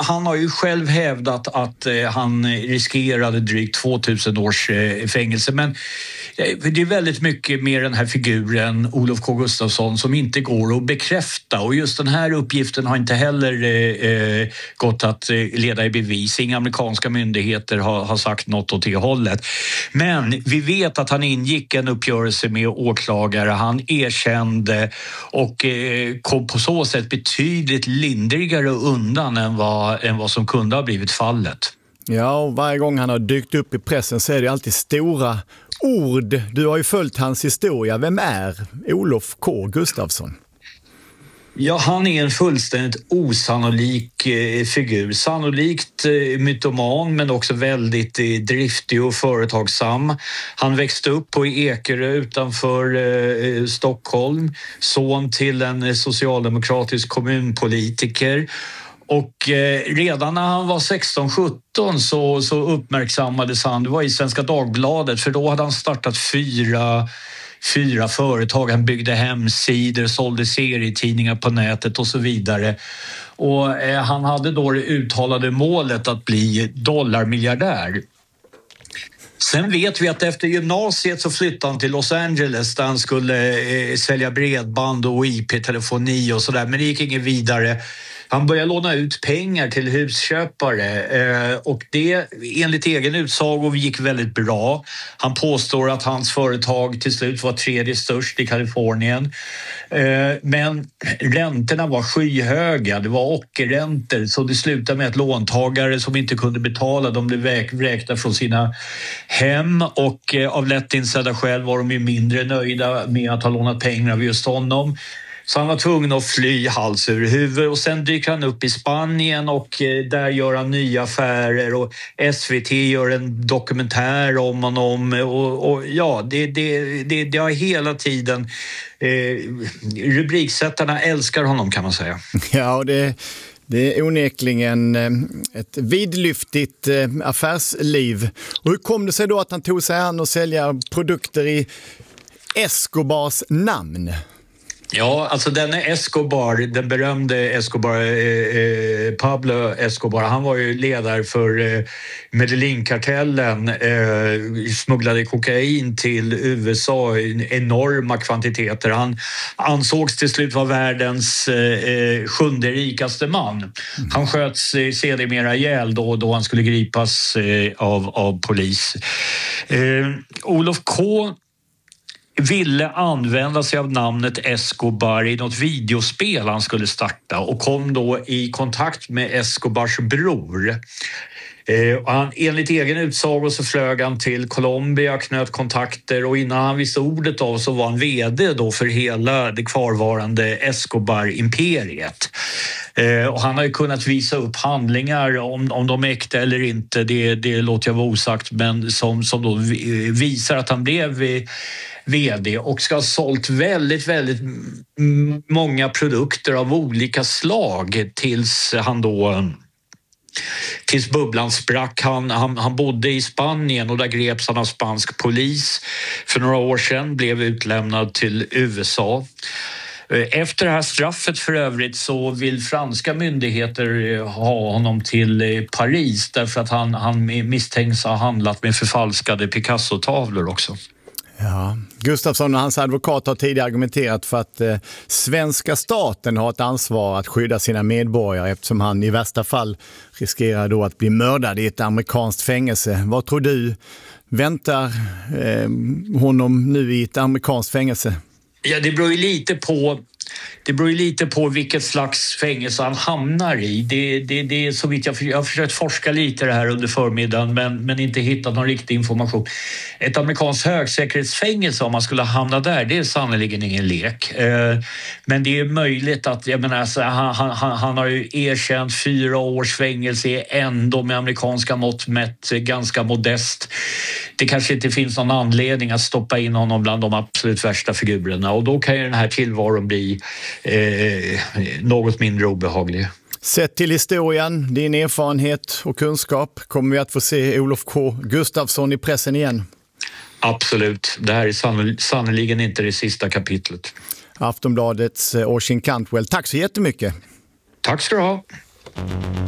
han har ju själv hävdat att han riskerade drygt 2000 års fängelse. Men det är väldigt mycket med den här figuren Olof K. Gustafsson som inte går att bekräfta. Och just den här uppgiften har inte heller gått att leda i bevis. Inga amerikanska myndigheter har sagt något åt det hållet. Men vi vet att han ingick en uppgörelse med åklagare. Han erkände och kom på så sätt betydligt lindrigare undan än vad som kunde ha blivit fallet. Ja, och varje gång han har dykt upp i pressen så är det alltid stora ord. Du har ju följt hans historia. Vem är Olof K. Gustafsson? Ja, han är en fullständigt osannolik figur. Sannolikt mytoman men också väldigt driftig och företagsam. Han växte upp på Ekerö utanför Stockholm. Son till en socialdemokratisk kommunpolitiker. Och redan när han var 16-17 så uppmärksammades han, det var i Svenska Dagbladet, för då hade han startat fyra företag. Han byggde hemsidor, sålde serietidningar på nätet och så vidare. Och han hade då det uttalade målet att bli dollarmiljardär. Sen vet vi att efter gymnasiet så flyttade han till Los Angeles där han skulle sälja bredband och IP-telefoni och sådär, men det gick inget vidare. Han började låna ut pengar till husköpare och det enligt egen utsago gick väldigt bra. Han påstår att hans företag till slut var tredje störst i Kalifornien. Men räntorna var skyhöga, det var ockerräntor, så det slutade med att låntagare som inte kunde betala, de blev vräkta från sina hem, och av lätt insedda skäl var de ju mindre nöjda med att ha lånat pengar av just honom. Så han var tvungen att fly hals över huvud, och sen dyker han upp i Spanien och där gör han nya affärer, och SVT gör en dokumentär om honom, och ja, det har hela tiden rubriksättarna älskar honom, kan man säga. Ja, och det är onekligen ett vidlyftigt affärsliv. Och hur kom det sig då att han tog sig an och sälja produkter i Escobars namn? Ja, alltså denne Escobar, den berömde Escobar, Pablo Escobar, han var ju ledare för Medellin-kartellen, smugglade kokain till USA i enorma kvantiteter. Han ansågs till slut vara världens sjunde rikaste man. Han sköts sedermera ihjäl då han skulle gripas av polis. Olof K. ville använda sig av namnet Escobar i något videospel han skulle starta, och kom då i kontakt med Escobars bror. Enligt egen utsago så flög han till Colombia, knöt kontakter, och innan han visste ordet av så var han vd då för hela det kvarvarande Escobar-imperiet. Och han har ju kunnat visa upp handlingar, om de är äkta eller inte, det låter jag vara osagt, men som då visar att han blev vd och ska ha sålt väldigt, väldigt många produkter av olika slag tills bubblan sprack. Han bodde i Spanien och där greps han av spansk polis för några år sedan, blev utlämnad till USA. Efter det här straffet för övrigt så vill franska myndigheter ha honom till Paris, därför att han misstänks ha handlat med förfalskade Picasso-tavlor också. Ja, Gustafsson och hans advokat har tidigare argumenterat för att svenska staten har ett ansvar att skydda sina medborgare, eftersom han i värsta fall riskerar då att bli mördad i ett amerikanskt fängelse. Vad tror du väntar honom nu i ett amerikanskt fängelse? Ja, det beror ju lite på vilket slags fängelse han hamnar i. Det är så vitt jag har försökt forska lite det här under förmiddagen, men inte hittat någon riktig information. Ett amerikanskt högsäkerhetsfängelse, om man skulle hamna där, det är sannoliken ingen lek. Men det är möjligt att, jag menar, alltså, han har ju erkänt 4 års fängelse, är ändå med amerikanska mått mätt ganska modest. Det kanske inte finns någon anledning att stoppa in honom bland de absolut värsta figurerna, och då kan ju den här tillvaron bli något mindre obehaglig. Sett till historien, din erfarenhet och kunskap, kommer vi att få se Olof K. Gustafsson i pressen igen? Absolut. Det här är sannoliken inte det sista kapitlet. Aftonbladets Oisin Cantwell, tack så jättemycket. Tack ska du ha.